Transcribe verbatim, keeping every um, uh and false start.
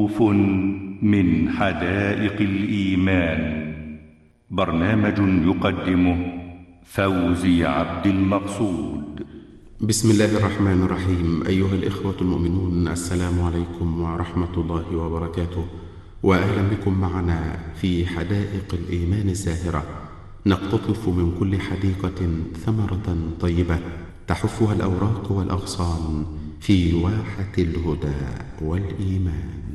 ضيوف من حدائق الإيمان، برنامج يقدمه فوزي عبد المقصود. بسم الله الرحمن الرحيم. أيها الإخوة المؤمنون، السلام عليكم ورحمة الله وبركاته، وأهلا بكم معنا في حدائق الإيمان الزاهرة. نقتطف من كل حديقة ثمرة طيبة تحفها الأوراق والأغصان في واحة الهدى والإيمان.